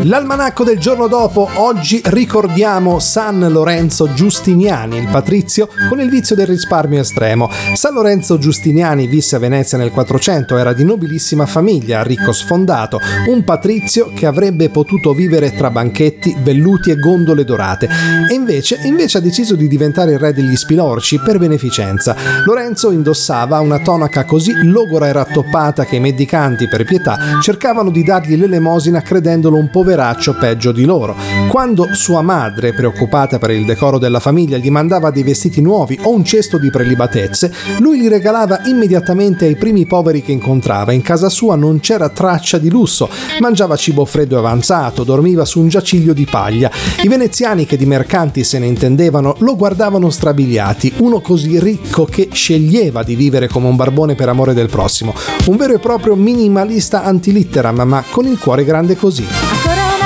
L'almanacco del giorno dopo, oggi ricordiamo San Lorenzo Giustiniani, il patrizio con il vizio del risparmio estremo. San Lorenzo Giustiniani visse a Venezia nel 400, era di nobilissima famiglia, ricco sfondato, un patrizio che avrebbe potuto vivere tra banchetti, velluti e gondole dorate. E invece ha deciso di diventare il re degli spilorci per beneficenza. Lorenzo indossava una tonaca così logora e rattoppata che i mendicanti, per pietà, cercavano di dargli l'elemosina credendolo un poveraccio peggio di loro. Quando sua madre, preoccupata per il decoro della famiglia, gli mandava dei vestiti nuovi o un cesto di prelibatezze, lui li regalava immediatamente ai primi poveri che incontrava. In casa sua non c'era traccia di lusso, mangiava cibo freddo e avanzato, dormiva su un giaciglio di paglia. I veneziani, che di mercanti se ne intendevano, lo guardavano strabiliati, uno così ricco che sceglieva di vivere come un barbone per amore del prossimo, un vero e proprio minimalista antilitteram, ma con il cuore grande così.